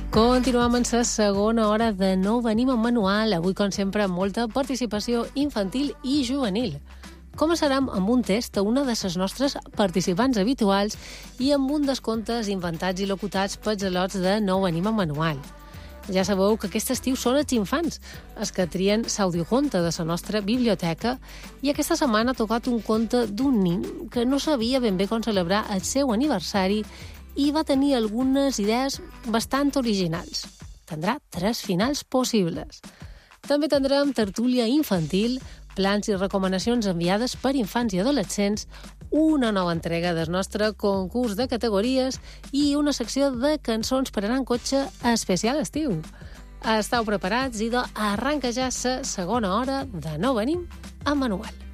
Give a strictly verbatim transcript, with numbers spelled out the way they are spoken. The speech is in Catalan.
Continuem en la segona hora de No Venim amb Manual. Avui, com sempre, amb molta participació infantil i juvenil. Començarem amb un test a una de les nostres participants habituals i amb un dels contes inventats i locutats pels al·lots de No Venim amb Manual. Ja sabeu que aquest estiu són els infants, els que trien l'audioconte de la nostra biblioteca, i aquesta setmana ha tocat un conte d'un nin que no sabia ben bé com celebrar el seu aniversari i va tenir algunes idees bastant originals. Tindrà tres finals possibles. També tindrem tertúlia infantil, plans i recomanacions enviades per infants i adolescents, una nova entrega del nostre concurs de categories i una secció de cançons per anar en cotxe especial estiu. Estau preparats? Idò, arranca ja la segona hora de No Venim amb Manual.